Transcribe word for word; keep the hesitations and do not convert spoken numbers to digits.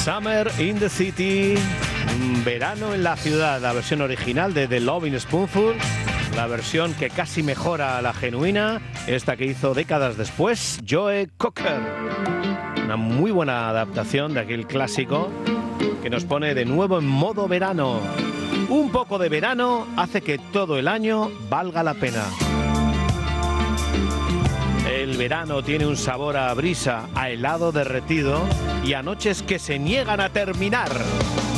Summer in the City, Verano en la Ciudad, la versión original de The Lovin' Spoonful, la versión que casi mejora a la genuina, esta que hizo décadas después Joe Cocker. Una muy buena adaptación de aquel clásico que nos pone de nuevo en modo verano. Un poco de verano hace que todo el año valga la pena. El verano tiene un sabor a brisa, a helado derretido y a noches que se niegan a terminar.